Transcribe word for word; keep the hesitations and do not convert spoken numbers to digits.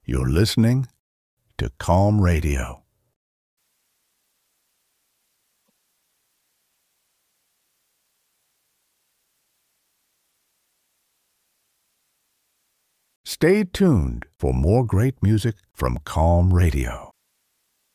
You're listening to Calm Radio. Stay tuned for more great music from Calm Radio.